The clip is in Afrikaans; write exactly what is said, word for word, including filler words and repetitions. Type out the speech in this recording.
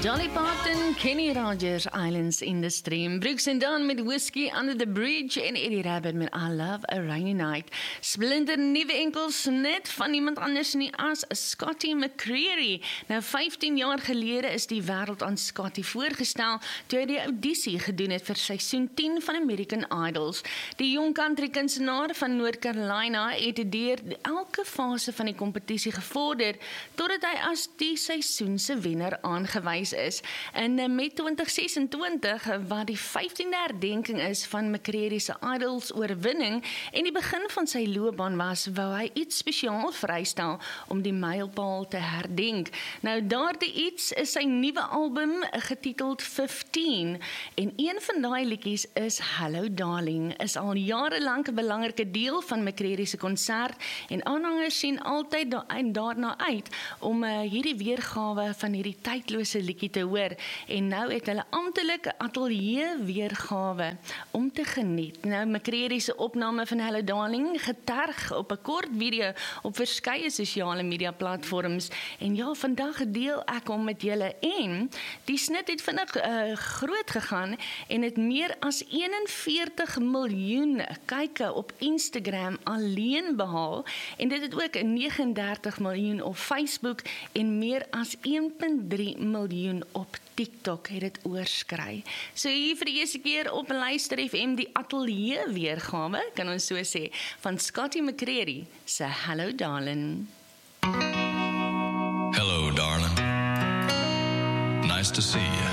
Dolly Parton, Kenny Rogers, Islands in the Stream, Brooks and Dunn met Whiskey Under the Bridge en Eddie Rabbitt met I Love a Rainy Night. Splinter nuwe enkels net van niemand anders nie as Scotty McCreery. Nou vyftien jaar gelede is die wêreld aan Scotty voorgestel toe hy die audisie gedoen het vir seisoen tien van American Idols. Die jong country kunstenaar van North Carolina het deur elke fase van die kompetisie gevorder totdat hy as die seisoen se wenner aangewys is. En met twintig sesentwintig, wat die vyftiende herdenking is van McCreery se Idols oorwinning en die begin van sy loopbaan was, wou hy iets spesiaal vrystel om die mylpaal te herdenk. Nou daardie iets is sy nuwe album getiteld fifteen en een van daai liedjies is Hello Darling, is al jare lank 'n belangrike deel van McCreery se konsert en aanhangers sien altyd da daarna uit om uh, hierdie weergawe van hierdie tydlose liedjie te hoor en nou het hulle amptelike ateljee weergawe om te geniet. Nou McCreery se opname van Hello Darling geterg op 'n kort video op verskeie sosiale media platforms en ja, vandag deel ek hom met julle en die snit het vinnig uh, groot gegaan en het meer as eenenveertig miljoen kykke op Instagram alleen behaal en dit het ook negenendertig miljoen op Facebook en meer as een punt drie miljoen op TikTok het dit oorskry. So hier vir die eerste keer op Luister F M die ateljee weergawe, kan ons so sê, van Scotty McCreery se Hello Darling. Hello darling, nice to see you.